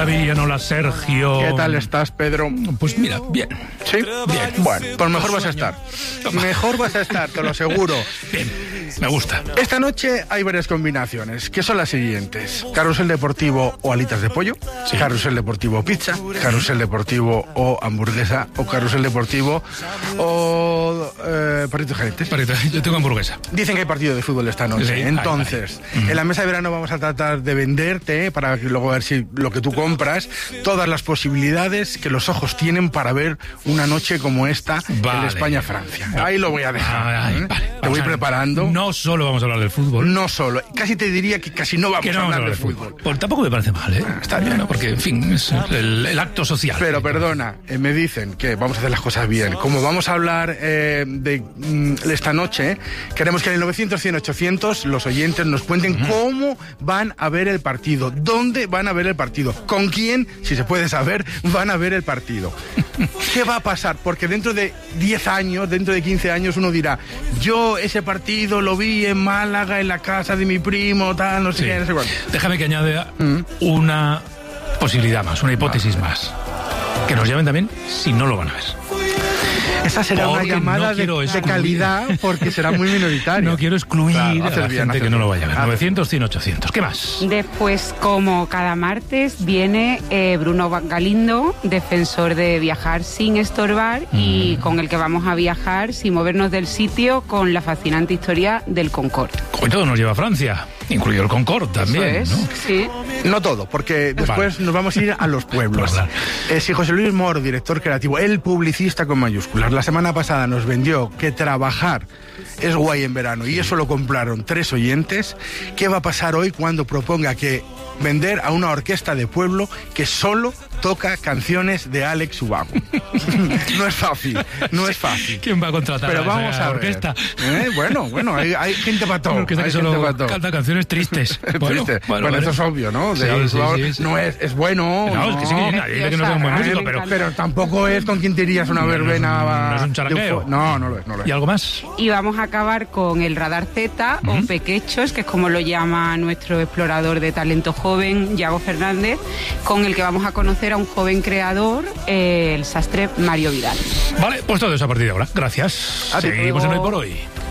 Viridiana, hola Sergio. ¿Qué tal estás, Pedro? Pues mira, bien. ¿Sí? Bien. Bueno, pues mejor vas a estar. Mejor vas a estar, te lo aseguro. Bien, me gusta. Esta noche hay varias combinaciones, que son las siguientes: carrusel deportivo o alitas de pollo, Sí. carrusel deportivo o pizza, carrusel deportivo o hamburguesa, o carrusel deportivo o perritos calientes. Yo tengo hamburguesa. Dicen que hay partido de fútbol esta noche. Sí, Entonces, en la mesa de verano vamos a tratar de venderte, para que luego ver si lo que tú compras, todas las posibilidades que los ojos tienen para ver una noche como esta Vale. en España-Francia. Ahí lo voy a dejar. Vale, ¿eh? vale. Te Vamos voy a ver. preparando. No solo vamos a hablar del fútbol. No solo. Casi te diría que casi no vamos Que no a vamos hablar de fútbol. Pues tampoco me parece mal, ¿eh? Está bien. No, porque, en fin, es el acto social. Pero perdona, me dicen que vamos a hacer las cosas bien. Como vamos a hablar de esta noche, queremos que en el 900-100-800 los oyentes nos cuenten cómo van a ver el partido, dónde van a ver el partido, con quién, si se puede saber, van a ver el partido. ¿Qué va a pasar? Porque dentro de 10 años, dentro de 15 años, uno dirá: yo ese partido lo vi en Málaga, en la casa de mi primo, tal, no sé Sí. qué, no sé cuánto. Déjame que añada una posibilidad más, una hipótesis más. Que nos llamen también si no lo van a ver. Esa será una Porque llamada no quiero de excluir. calidad, porque será muy minoritaria. No quiero excluir Claro, a haces la bien, gente haces que no bien. lo vaya a ver. Haces 900, 100, 800. ¿Qué más? Después, como cada martes, viene Bruno Galindo, defensor de viajar sin estorbar y con el que vamos a viajar sin movernos del sitio con la fascinante historia del Concorde. Hoy todo nos lleva a Francia, incluido el Concorde también, Eso es, ¿no? sí. No todo, porque después Vale. nos vamos a ir a los pueblos. Claro. Si José Luis Moro, director creativo, el publicista con mayúsculas, la semana pasada nos vendió que trabajar es guay en verano y eso lo compraron 3 oyentes, ¿qué va a pasar hoy cuando proponga que vender a una orquesta de pueblo que solo toca canciones de Alex Ubago? No es fácil, no es fácil. ¿Quién va a contratar Pero a esa vamos a ver. orquesta? Bueno, hay gente para todo. Una orquesta Hay que gente solo para todo. canta canciones tristes. Triste. Bueno, esto es obvio, ¿no? De Sí, Alex sí, Ubago sí, sí. no es bueno. No, es que sí que nadie dice que no sea un buen Ay, músico, me pero... encanta. Pero tampoco es con quien te irías una verbena. no es un de charangueo. No lo es, no lo es. ¿Y algo más? Y vamos a acabar con el Radar Z o Pequechos, que es como lo llama nuestro explorador de talento joven, Yago Fernández, con el que vamos a conocer a un joven creador, el sastre Mario Vidal. Vale, pues todo eso a partir de ahora. Gracias. A ti. Seguimos en Hoy por Hoy.